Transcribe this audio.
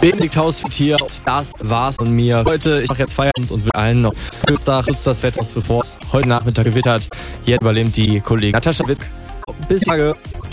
Benedikt Hausvier, das war's von mir. Heute, ich mache jetzt Feierabend und will allen noch Dienstag nutzt das Wetter aus, bevor es heute Nachmittag gewittert. Jetzt überlebt die Kollegin Natascha Wick. Bis Tage.